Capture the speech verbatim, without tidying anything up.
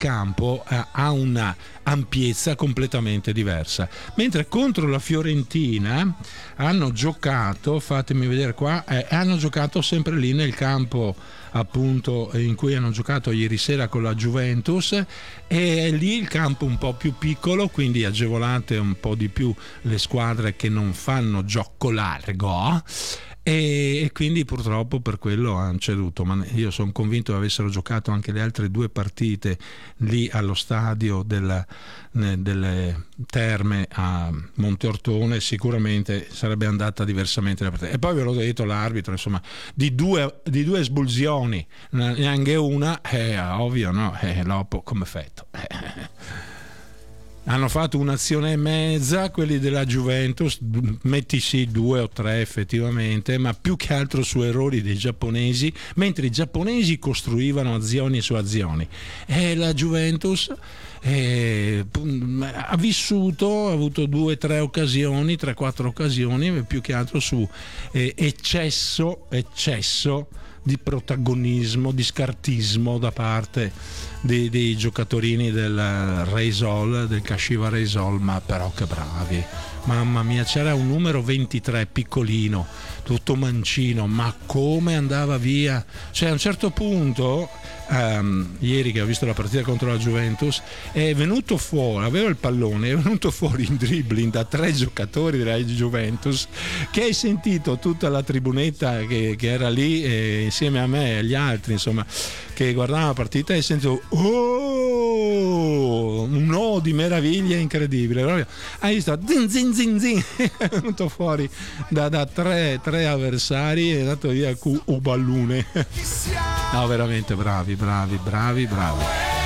campo eh, ha una ampiezza completamente diversa, mentre contro la Fiorentina hanno giocato, fatemi vedere qua, eh, hanno giocato sempre lì nel campo appunto in cui hanno giocato ieri sera con la Juventus, e lì il campo un po' più piccolo, quindi agevolate un po' di più le squadre che non fanno gioco largo, e quindi purtroppo per quello hanno ceduto. Ma io sono convinto che avessero giocato anche le altre due partite lì allo stadio della, delle Terme a Monteortone, sicuramente sarebbe andata diversamente la partita. E poi ve l'ho detto, l'arbitro, insomma, di due, di due espulsioni neanche una, è ovvio, no? È dopo come effetto. Hanno fatto un'azione e mezza quelli della Juventus, metti sì due o tre effettivamente, ma più che altro su errori dei giapponesi, mentre i giapponesi costruivano azioni su azioni, e la Juventus eh, ha vissuto, ha avuto due o tre occasioni, tre quattro occasioni, più che altro su eh, eccesso eccesso di protagonismo, di scartismo da parte dei, dei giocatori del Reysol, del Kashiwa Reysol. Ma però che bravi, mamma mia, c'era un numero ventitré piccolino, tutto mancino, ma come andava via, cioè a un certo punto um, ieri che ho visto la partita contro la Juventus è venuto fuori, aveva il pallone, è venuto fuori in dribbling da tre giocatori della Juventus, che hai sentito tutta la tribunetta che, che era lì eh, insieme a me e agli altri, insomma, che guardavano la partita, e sento oh, un oh di meraviglia incredibile. Hai visto zin zin zin zin è venuto fuori da, da tre, tre avversari e è andato via cu o ballone. No, veramente bravi bravi bravi bravi